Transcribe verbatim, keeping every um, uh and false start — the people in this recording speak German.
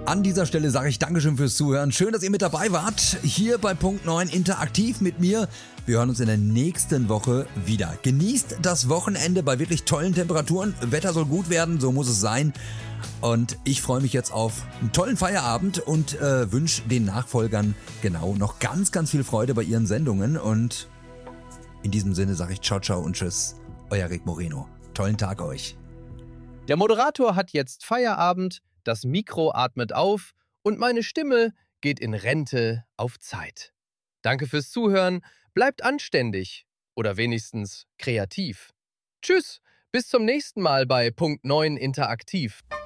An dieser Stelle sage ich Dankeschön fürs Zuhören. Schön, dass ihr mit dabei wart. Hier bei Punkt neun interaktiv mit mir. Wir hören uns in der nächsten Woche wieder. Genießt das Wochenende bei wirklich tollen Temperaturen. Wetter soll gut werden, so muss es sein. Und ich freue mich jetzt auf einen tollen Feierabend und äh, wünsche den Nachfolgern genau noch ganz, ganz viel Freude bei ihren Sendungen. Und in diesem Sinne sage ich ciao, ciao und tschüss. Euer Rick Moreno. Tollen Tag euch. Der Moderator hat jetzt Feierabend, das Mikro atmet auf und meine Stimme geht in Rente auf Zeit. Danke fürs Zuhören, bleibt anständig oder wenigstens kreativ. Tschüss, bis zum nächsten Mal bei Punkt neun interaktiv.